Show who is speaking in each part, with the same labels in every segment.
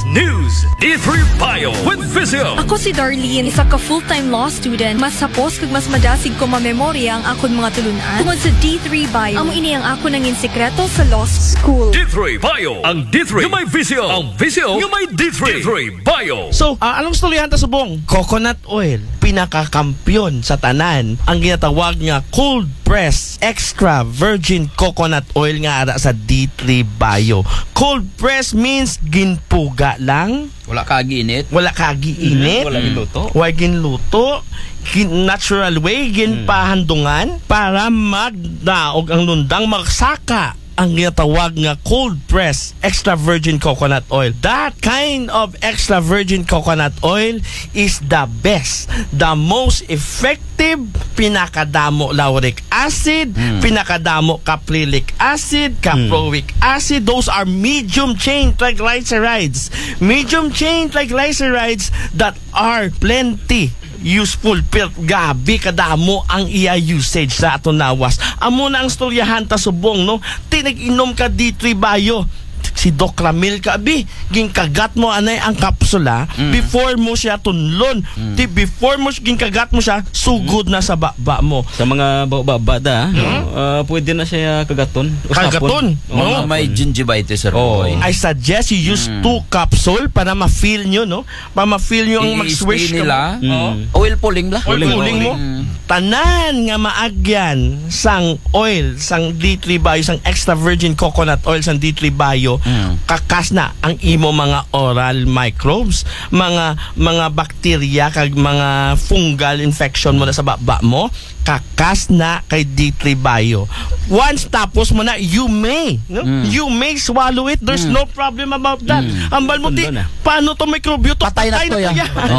Speaker 1: News, D3 Bio with Vizio.
Speaker 2: Ako si Darlene, isa ka full-time law student. Mas sapos kag mas madasig ko mamemorya ang akon mga tulunan. Tungod sa D3 Bio, amo ini ang ako nangin sekreto sa law school.
Speaker 1: D3 Bio. Ang D3 yung may Vizio. Ang Vizio yung may D3. D3 Bio.
Speaker 3: So, anong storyahan ta subong? Coconut oil, pinakakampiyon sa tanan. Ang ginatawag nga cold press extra virgin coconut oil nga ara sa D3 Bio. Cold press means ginpuga lang,
Speaker 4: Wala kaginit.
Speaker 3: wala kagiinit,
Speaker 4: Wala giluto.
Speaker 3: wala ginluto, natural way ginpahandungan para magdaog ang lundang magsaka ang ginatawag nga cold press extra virgin coconut oil. That kind of extra virgin coconut oil is the best, the most effective. Pinakadamo lauric acid, pinakadamo caprylic acid, caproic acid. Those are medium chain triglycerides. Medium chain triglycerides that are plenty useful, pero gabi kadamo ang iya usage sa ato nawas. Amo na ang storyahan ta subong, no? Tinag-inom ka D3 Bio, si Doc Ramil ka abi, ginkagat mo anay ang kapsula before mo siya tunlon. Before mo ginkagat mo siya, sugod na sa baba mo.
Speaker 5: Sa mga bada, pwede na siya kagaton.
Speaker 3: Kagaton.
Speaker 4: Mga may gingivitis, sir.
Speaker 3: I suggest you use 2 capsule para ma-feel nyo, no? Para ma-feel nyo ang mag-swish
Speaker 4: nila.
Speaker 3: ka.
Speaker 4: Oil pulling la.
Speaker 3: Oil pulling mo. Tanan nga maagyan sang oil, sang D3 Bio, sang extra virgin coconut oil, sang D3 Bio, kakas na ang imo mga oral microbes, mga bakterya kag mga fungal infection mo na sa baba mo, kakas na kay D3 Bio. Once tapos mo na, you may swallow it. There's no problem about that. Ambal mo ti, paano to microbio to?
Speaker 4: Patay na to ya.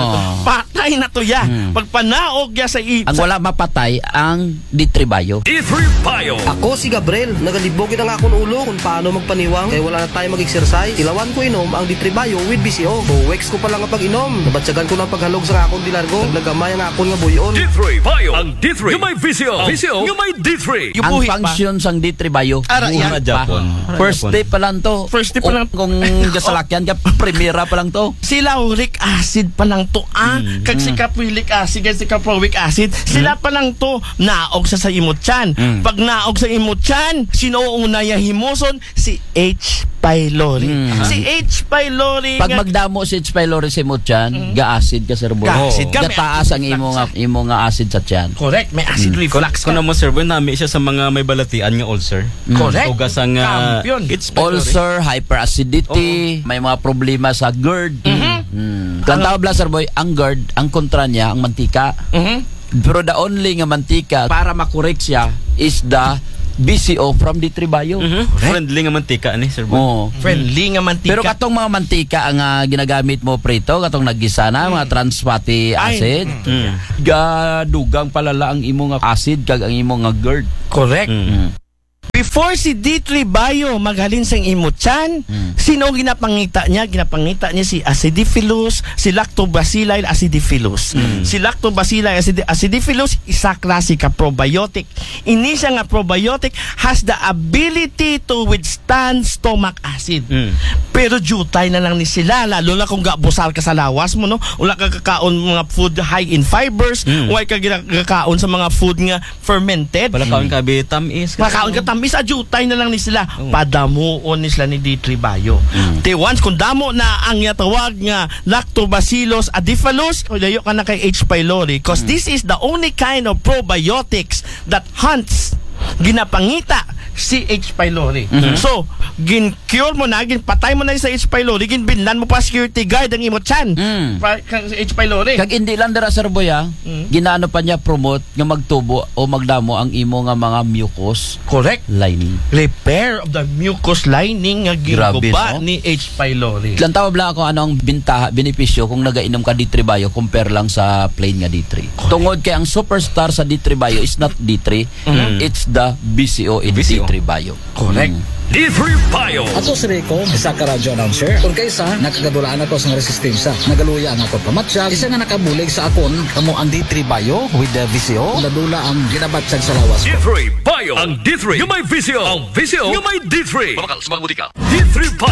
Speaker 3: Patay na to ya. Pag panaog ya sa
Speaker 4: Ang wala mapatay ang D3 Bio.
Speaker 1: D3 Bio.
Speaker 6: Ako si Gabriel, nagalibogin ang akong ulo kung paano magpaniwang kaya wala na tayo mag-exercise. Ilawan ko inom ang D3 Bio with BCO. Buwex ko pa lang ang pag-inom. Nabatsagan ko ng paghalog sa akong dilargo. Naglagamay ang akong nga buyon.
Speaker 1: D3 Bio. Ang D3 yung may Vizio. Vizio yung may D3.
Speaker 3: Yung
Speaker 4: Ang
Speaker 3: buhi pa.
Speaker 4: function sang D3 Bio.
Speaker 3: Ara, yan.
Speaker 4: buhat pa. First day pa lang to.
Speaker 3: First day pa lang.
Speaker 4: Kung gasalakyan ka, primera pa lang to.
Speaker 3: Si lauric acid pa lang to, kag si caprylic acid, kag si caproic acid, sila pa lang to naog sa imot tiyan. Pag naog sa imot tiyan, sino una ya himoson? Si H. pylori. Si H. pylori
Speaker 4: Pag magdamo si H. pylori sa imot tiyan, ga-acid ka, sir.
Speaker 3: Ga-acid ka, may
Speaker 4: Gataas ang
Speaker 3: acid
Speaker 4: imo nga acid sa tiyan.
Speaker 3: correct, may acid reflux
Speaker 5: Kung mo sir, nami siya sa mga may balatian nga ulcer.
Speaker 3: correct,
Speaker 5: Ugas ang
Speaker 3: champion.
Speaker 5: H. pylori.
Speaker 4: Ulcer, hyperacidity, may mga problema sa GERD. Kantaw bla, sir boy, ang GERD, ang kontra niya, ang mantika. Pero the only nga mantika para makorek siya is the BCO from D3 Bio.
Speaker 5: Friendly nga mantika ni sir.
Speaker 3: friendly nga mantika.
Speaker 4: Pero katong mga mantika ang ginagamit mo prito, katong naggisa na, mga trans fatty acid, gadugang palala ang imo nga acid kag ang imo nga GERD.
Speaker 3: correct. Before si D3 Bio maghalin sang imutyan, sino ang ginapangita niya? Ginapangita niya si Acidophilus, si Lactobacillus acidophilus. Si Lactobacillus acidophilus, isa klase ka probiotic. Ini siya nga probiotic has the ability to withstand stomach acid. Pero jutay na lang ni sila, lalo na kung gabusal ka sa lawas mo, no? Wala ka kakaon mga food high in fibers, wala ka kakaon sa mga food nga fermented.
Speaker 5: Wala kaon ka tamis.
Speaker 3: Makaon ka tamis, ajutay na lang ni sila. Padamuon ni sila ni D3 Bio. Once kung damo na ang tawag nga Lactobacillus acidophilus, layo ka na kay H. pylori because this is the only kind of probiotics that hunts ginapangita si H. pylori. So, gin-cure mo na, ginpatay mo na sa H. pylori, ginbinlan mo pa security guard ang imot tiyan. Sa H. pylori.
Speaker 4: Kag hindi lang dara, sir boy, ginaano pa niya promote nga magtubo o magdamo ang imo nga mga mucus
Speaker 3: Correct.
Speaker 4: lining.
Speaker 3: Repair of the mucous lining nga
Speaker 4: Grabe,
Speaker 3: ginguba
Speaker 4: no?
Speaker 3: ni H. pylori.
Speaker 4: Ilan tawag lang ako anong benepisyo kung nagainom ka D3 Bio compare lang sa plain nga D3. Tungod kay ang superstar sa D3 Bio is not D3, it's the BCO in
Speaker 5: BCO.
Speaker 4: D3 Bio.
Speaker 3: Correct.
Speaker 1: D3 Bio.
Speaker 7: Ato si Rico, isa ka radyo announcer. Kung kaysa, nakagadulaan ako sa resistensya. Nagaluya ang ako pamatsyag. Isa nga nakabulig sa akon, kamo ang D3 Bio with the VCO. Ladula ang ginabatsyag sa lawas ko.
Speaker 1: D3 Bio. Ang D3 yung may Vizio. Ang Vizio yung may D3. Pamakal sa mga butika. D3 Bio.